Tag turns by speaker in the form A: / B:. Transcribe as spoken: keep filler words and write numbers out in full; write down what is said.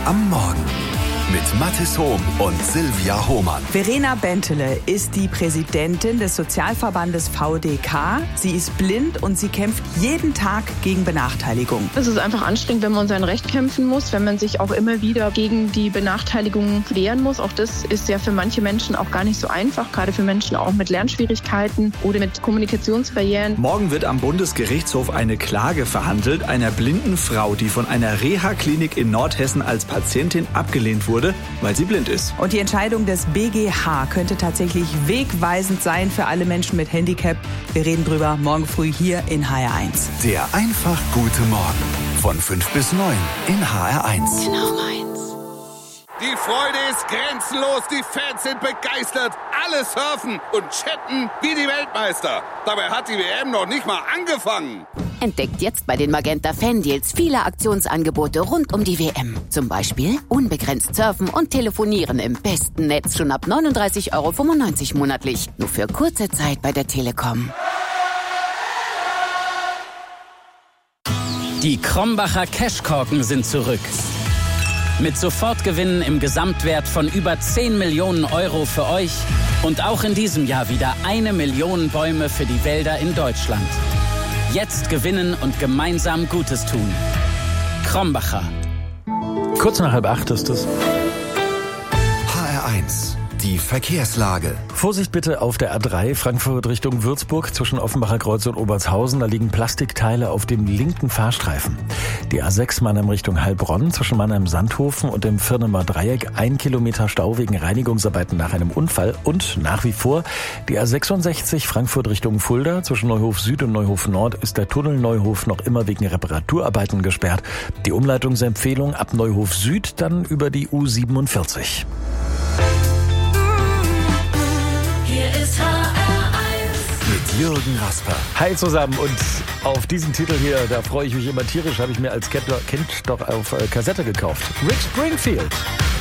A: am Morgen mit Mathis Hohm und Silvia Hohmann.
B: Verena Bentele ist die Präsidentin des Sozialverbandes V D K. Sie ist blind und sie kämpft jeden Tag gegen Benachteiligung.
C: Es ist einfach anstrengend, wenn man um sein Recht kämpfen muss, wenn man sich auch immer wieder gegen die Benachteiligung wehren muss. Auch das ist ja für manche Menschen auch gar nicht so einfach, gerade für Menschen auch mit Lernschwierigkeiten oder mit Kommunikationsbarrieren.
D: Morgen wird am Bundesgerichtshof eine Klage verhandelt einer blinden Frau, die von einer Reha-Klinik in Nordhessen als Patientin abgelehnt wurde, weil sie blind ist.
B: Und die Entscheidung des B G H könnte tatsächlich wegweisend sein für alle Menschen mit Handicap. Wir reden drüber morgen früh hier in H R eins.
A: Der einfach gute Morgen von fünf bis neun in H R eins.
C: Genau meins.
E: Die Freude ist grenzenlos, die Fans sind begeistert, alle surfen und chatten wie die Weltmeister. Dabei hat die W M noch nicht mal angefangen.
F: Entdeckt jetzt bei den Magenta Fan-Deals viele Aktionsangebote rund um die W M. Zum Beispiel unbegrenzt surfen und telefonieren im besten Netz schon ab neununddreißig Euro fünfundneunzig monatlich. Nur für kurze Zeit bei der Telekom.
G: Die Krombacher Cashkorken sind zurück. Mit Sofortgewinnen im Gesamtwert von über zehn Millionen Euro für euch und auch in diesem Jahr wieder eine Million Bäume für die Wälder in Deutschland. Jetzt gewinnen und gemeinsam Gutes tun. Krombacher.
H: Kurz nach halb acht ist es.
A: H R eins. Die Verkehrslage.
H: Vorsicht bitte auf der A drei Frankfurt Richtung Würzburg zwischen Offenbacher Kreuz und Obertshausen. Da liegen Plastikteile auf dem linken Fahrstreifen. Die A sechs Mannheim Richtung Heilbronn zwischen Mannheim-Sandhofen und dem Firnemer Dreieck. Ein Kilometer Stau wegen Reinigungsarbeiten nach einem Unfall. Und nach wie vor die A sechsundsechzig Frankfurt Richtung Fulda zwischen Neuhof Süd und Neuhof Nord ist der Tunnel Neuhof noch immer wegen Reparaturarbeiten gesperrt. Die Umleitungsempfehlung ab Neuhof Süd dann über die U siebenundvierzig.
A: Mit Jürgen Rasper.
H: Hi zusammen und auf diesen Titel hier, da freue ich mich immer tierisch, habe ich mir als Kind doch auf äh, Kassette gekauft. Rick Springfield.